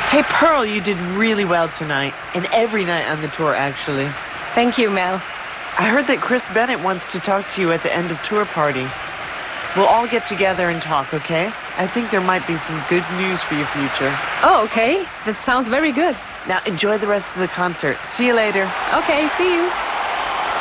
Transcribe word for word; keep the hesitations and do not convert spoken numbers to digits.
Hey, Pearl, you did really well tonight. And every night on the tour, actually. Thank you, Mel. I heard that Chris Bennett wants to talk to you at the end of tour party. We'll all get together and talk, okay? I think there might be some good news for your future. Oh, okay. That sounds very good. Now, enjoy the rest of the concert. See you later. Okay, see you.